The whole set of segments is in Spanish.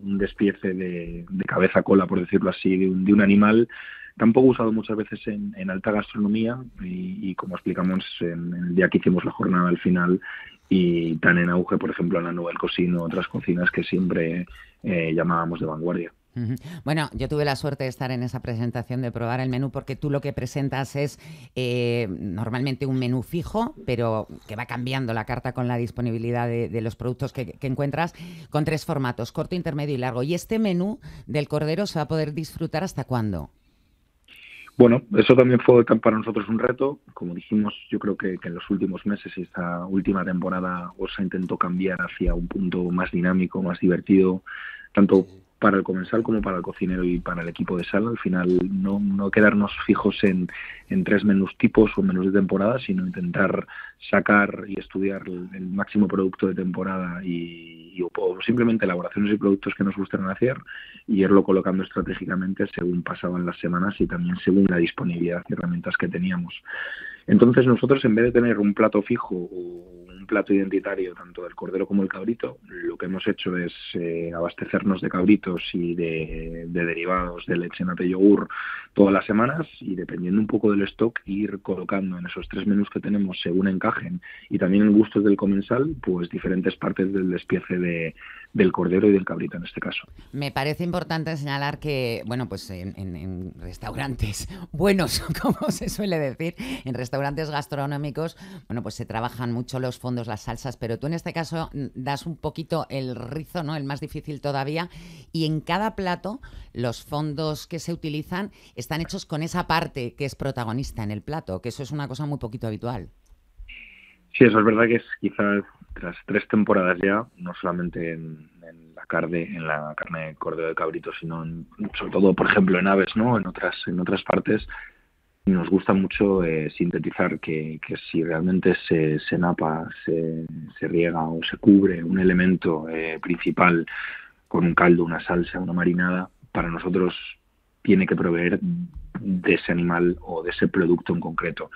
un despiece de cabeza-cola, por decirlo así, de un animal tan poco usado muchas veces en alta gastronomía y como explicamos en el día que hicimos la jornada al final, y tan en auge, por ejemplo, en la Nouvelle Cuisine o otras cocinas que siempre llamábamos de vanguardia. Bueno, yo tuve la suerte de estar en esa presentación, de probar el menú, porque tú lo que presentas es normalmente un menú fijo, pero que va cambiando la carta con la disponibilidad de los productos que encuentras, con 3 formatos, corto, intermedio y largo. ¿Y este menú del cordero se va a poder disfrutar hasta cuándo? Bueno, eso también fue para nosotros un reto. Como dijimos, yo creo que en los últimos meses y esta última temporada OSA intentó cambiar hacia un punto más dinámico, más divertido, tanto para el comensal como para el cocinero y para el equipo de sala. Al final, no quedarnos fijos en 3 menús tipos o menús de temporada, sino intentar sacar y estudiar el máximo producto de temporada o simplemente elaboraciones y productos que nos gustaran hacer y irlo colocando estratégicamente según pasaban las semanas y también según la disponibilidad de herramientas que teníamos. Entonces nosotros, en vez de tener un plato fijo o un plato identitario tanto del cordero como el cabrito, lo que hemos hecho es abastecernos de cabritos y de derivados de leche, nata y yogur todas las semanas, y dependiendo un poco del stock ir colocando en esos 3 menús que tenemos según encajen y también en gustos del comensal, pues diferentes partes del despiece del cordero y del cabrito en este caso. Me parece importante señalar que, bueno, pues en restaurantes buenos, como se suele decir, en restaurantes gastronómicos, bueno, pues se trabajan mucho los fondos, las salsas, pero tú en este caso das un poquito el rizo, ¿no? El más difícil todavía, y en cada plato los fondos que se utilizan están hechos con esa parte que es protagonista en el plato, que eso es una cosa muy poquito habitual. Sí, eso es verdad que es quizás tras 3 temporadas ya, no solamente en la carne de cordero de cabrito, sino sobre todo, por ejemplo, en aves, ¿no? En otras partes, nos gusta mucho sintetizar que si realmente se napa, se riega o se cubre un elemento principal con un caldo, una salsa, una marinada, para nosotros tiene que proveer de ese animal o de ese producto en concreto.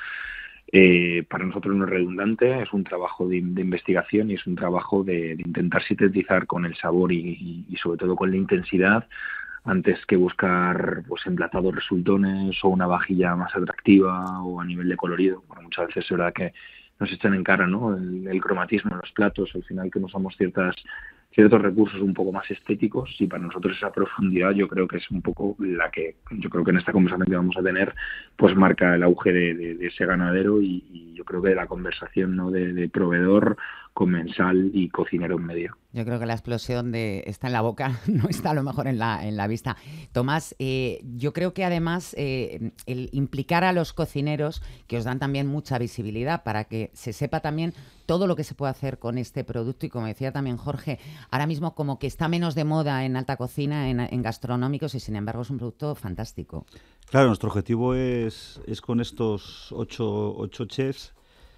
Para nosotros no es redundante, es un trabajo de investigación y es un trabajo de intentar sintetizar con el sabor y sobre todo con la intensidad, antes que buscar pues emplatados resultones o una vajilla más atractiva o a nivel de colorido. Bueno, muchas veces es verdad que nos echan en cara, ¿no? El cromatismo en los platos, al final que usamos ciertos recursos un poco más estéticos, y para nosotros esa profundidad yo creo que es un poco la que yo creo que en esta conversación que vamos a tener pues marca el auge de ese ganadero y yo creo que de la conversación, ¿no? de proveedor, comensal y cocinero en medio. Yo creo que la explosión está en la boca, no está a lo mejor en la vista. Tomás, yo creo que además el implicar a los cocineros, que os dan también mucha visibilidad para que se sepa también todo lo que se puede hacer con este producto, y como decía también Jorge, ahora mismo como que está menos de moda en alta cocina, en gastronómicos, y sin embargo es un producto fantástico. Claro, nuestro objetivo es con estos ocho chefs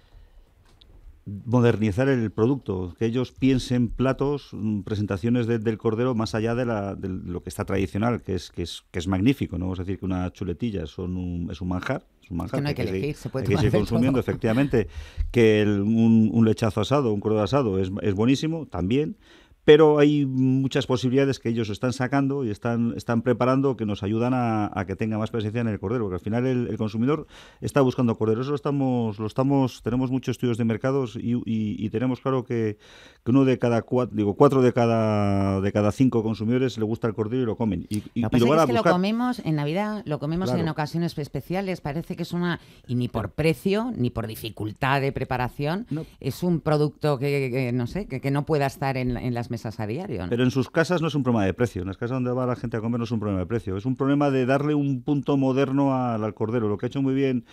modernizar el producto, que ellos piensen platos, presentaciones del cordero más allá de lo que está tradicional, que es magnífico, no vamos a decir que una chuletilla es un manjar. Es un manjar que no hay que elegir, se puede tomar seguir consumiendo, todo. efectivamente, que un lechazo asado, un cordero asado es buenísimo también, pero hay muchas posibilidades que ellos están sacando y están preparando, que nos ayudan a que tenga más presencia en el cordero, porque al final el consumidor está buscando cordero. Eso tenemos muchos estudios de mercados y tenemos claro que uno de cada cuatro de cada 5 consumidores le gusta el cordero y lo comen. Lo que Lo van pasa a es que buscar. lo comemos en Navidad, lo comemos Claro. en ocasiones especiales, parece que es y ni por precio, ni por dificultad de preparación, No. es un producto que no sé, que no pueda estar en las mesas a diario, ¿no? Pero en sus casas no es un problema de precio. En las casas donde va la gente a comer no es un problema de precio. Es un problema de darle un punto moderno al cordero. Lo que hicimos muy bien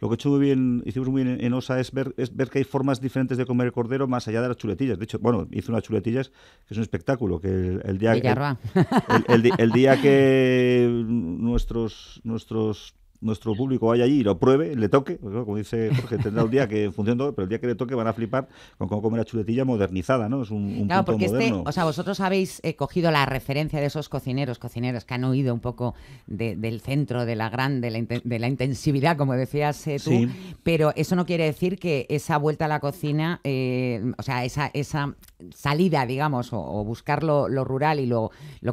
en OSA es ver que hay formas diferentes de comer el cordero más allá de las chuletillas. De hecho, bueno, hice unas chuletillas que es un espectáculo. Que el día el día que nuestro público vaya allí y lo pruebe, le toque, pues, como dice Jorge, tendrá un día que en función de todo, pero el día que le toque van a flipar con cómo comer la chuletilla modernizada, ¿no? Es un Claro, punto porque moderno. o sea, vosotros habéis cogido la referencia de esos cocineras que han oído un poco del centro, de la intensividad, como decías tú, Sí. pero eso no quiere decir que esa vuelta a la cocina, o sea, esa salida, digamos, o buscar lo rural y lo